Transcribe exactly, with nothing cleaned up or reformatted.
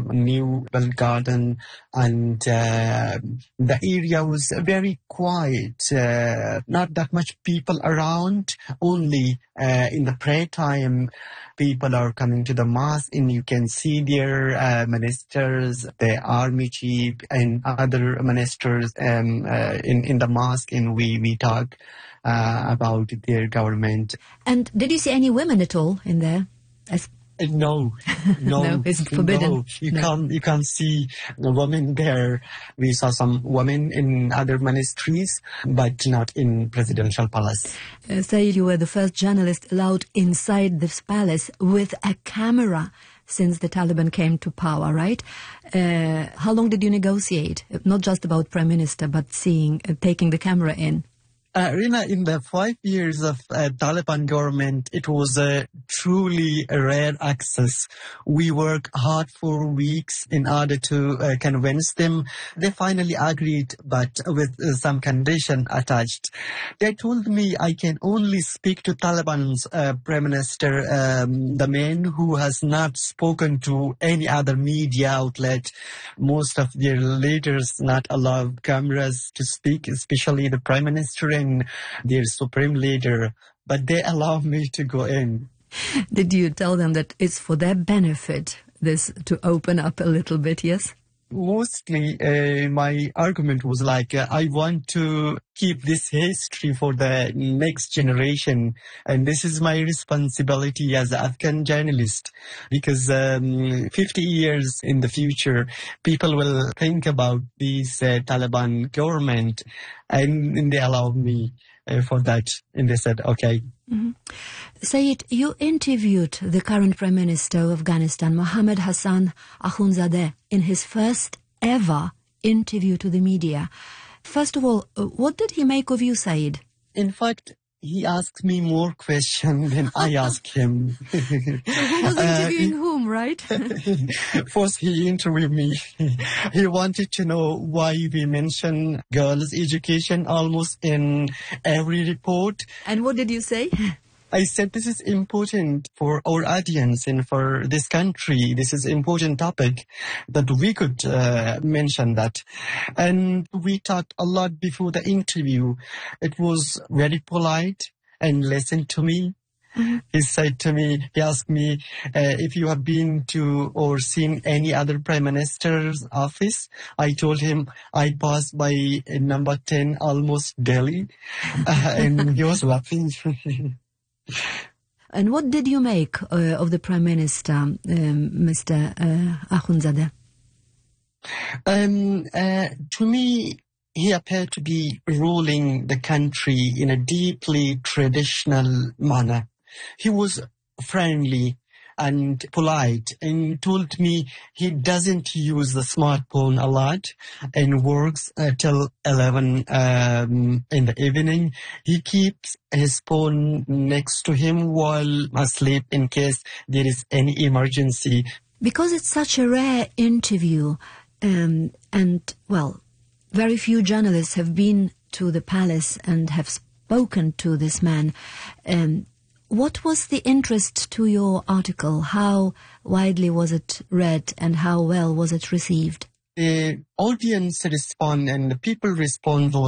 new well garden, and uh, the area was very quiet, uh, not that much people around, only uh, in the prayer time people are coming to the mosque, and you can see their uh, ministers, the army chief and other ministers um, uh, in, in the mosque, and we, we talk uh, about their government. And did you see any women at all in there? As No, no, no, it's forbidden. No, you No. can't. You can't see the women there. We saw some women in other ministries, but not in presidential palace. Uh, Saeed, you were the first journalist allowed inside this palace with a camera since the Taliban came to power, right? Uh, how long did you negotiate? Not just about Prime Minister, but seeing, uh, taking the camera in. Uh, Rina, in the five years of uh, Taliban government, it was a truly a rare access. We worked hard for weeks in order to uh, convince them. They finally agreed, but with uh, some condition attached. They told me I can only speak to Taliban's uh, Prime Minister, um, the man who has not spoken to any other media outlet. Most of their leaders not allow cameras to speak, especially the Prime Minister and their supreme leader, but they allow me to go in. Did you tell them that it's for their benefit, this to open up a little bit, yes? Mostly, uh, my argument was like, uh, I want to keep this history for the next generation. And this is my responsibility as an Afghan journalist, because um, fifty years in the future, people will think about this uh, Taliban government, and, and they allowed me uh, for that. And they said, okay. Mm-hmm. Saeed, you interviewed the current Prime Minister of Afghanistan, Mohammad Hassan Akhundzadeh, in his first ever interview to the media. First of all, what did he make of you, Saeed? In fact, he asked me more questions than I asked him. So who was interviewing uh, whom, right? First, he interviewed me. He wanted to know why we mention girls' education almost in every report. And what did you say? I said this is important for our audience and for this country. This is an important topic that we could uh, mention that. And we talked a lot before the interview. It was very polite and listened to me. Mm-hmm. He said to me, he asked me uh, if you have been to or seen any other Prime Minister's office. I told him I passed by uh, number ten almost daily. Uh, and he was laughing. And what did you make uh, of the Prime Minister, um, Mister Uh, Akhundzadeh? Um, uh, to me, he appeared to be ruling the country in a deeply traditional manner. He was friendly and polite, and told me he doesn't use the smartphone a lot and works until eleven um, in the evening. He keeps his phone next to him while asleep in case there is any emergency. Because it's such a rare interview, um, and, well, very few journalists have been to the palace and have spoken to this man. Um, What was the interest to your article? How widely was it read and how well was it received? The audience respond and the people respond